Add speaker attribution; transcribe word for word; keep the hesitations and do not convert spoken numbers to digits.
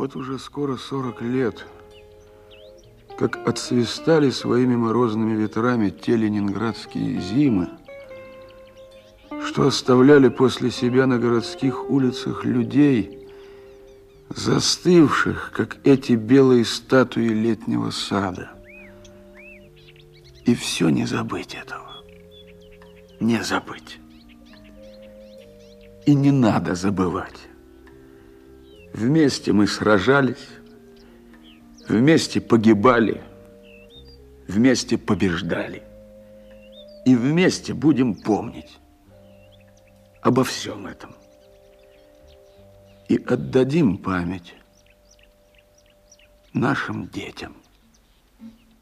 Speaker 1: Вот уже скоро сорок лет, как отсвистали своими морозными ветрами те ленинградские зимы, что оставляли после себя на городских улицах людей, застывших, как эти белые статуи летнего сада. И все не забыть этого, не забыть. И не надо забывать. Вместе мы сражались, вместе погибали, вместе побеждали. И вместе будем помнить обо всем этом. И отдадим память нашим детям.